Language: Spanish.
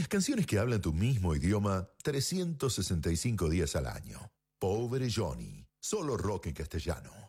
Las canciones que hablan tu mismo idioma 365 días al año. Pobre Johnny, solo rock en castellano.